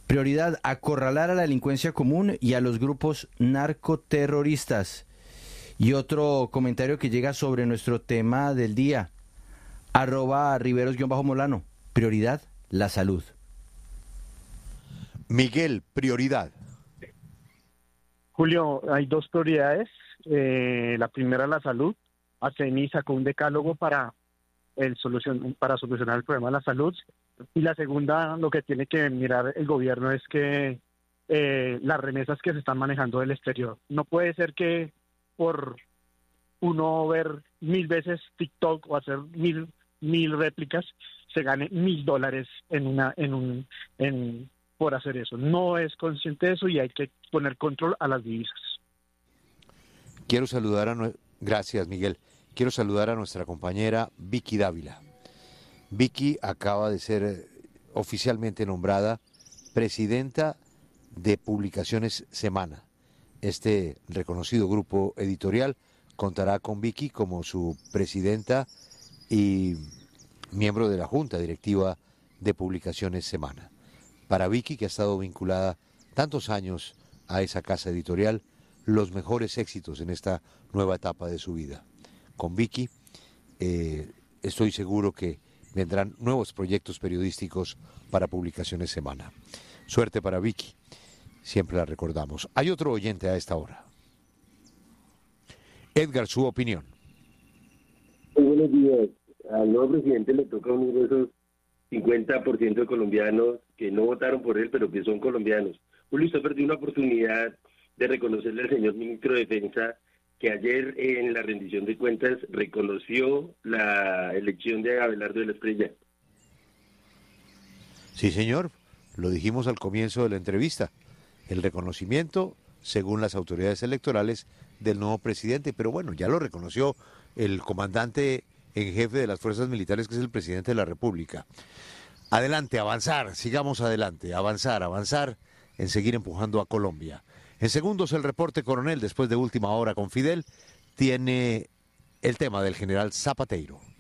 Prioridad, acorralar a la delincuencia común y a los grupos narcoterroristas. Y otro comentario que llega sobre nuestro tema del día. @Riveros_Molano. Prioridad, la salud. Miguel, prioridad. Julio, hay dos prioridades. La primera, la salud. ACENI sacó un decálogo para solucionar el problema de la salud. Y la segunda, lo que tiene que mirar el gobierno es que las remesas que se están manejando del exterior. No puede ser que por uno ver 1000 veces TikTok o hacer mil réplicas se gane $1000 por hacer eso. No es consciente de eso y hay que poner control a las divisas. Quiero saludar Gracias, Miguel. Quiero saludar a nuestra compañera Vicky Dávila. Vicky acaba de ser oficialmente nombrada presidenta de Publicaciones Semana. Este reconocido grupo editorial contará con Vicky como su presidenta y miembro de la Junta Directiva de Publicaciones Semana. Para Vicky, que ha estado vinculada tantos años a esa casa editorial, los mejores éxitos en esta nueva etapa de su vida. Con Vicky estoy seguro que vendrán nuevos proyectos periodísticos para Publicaciones Semana. Suerte para Vicky, siempre la recordamos. Hay otro oyente a esta hora. Edgar, su opinión. Muy buenos días. Al nuevo presidente le toca unir esos 50% de colombianos que no votaron por él, pero que son colombianos. Julio, usted perdió una oportunidad de reconocerle al señor ministro de Defensa que ayer en la rendición de cuentas reconoció la elección de Abelardo de la Espriella. Sí, señor, lo dijimos al comienzo de la entrevista. El reconocimiento, según las autoridades electorales, del nuevo presidente, pero bueno, ya lo reconoció el comandante en jefe de las fuerzas militares, que es el presidente de la República. Adelante, avanzar, sigamos adelante, avanzar en seguir empujando a Colombia. En segundos, el reporte coronel, después de Última Hora con Fidel, tiene el tema del general Zapateiro.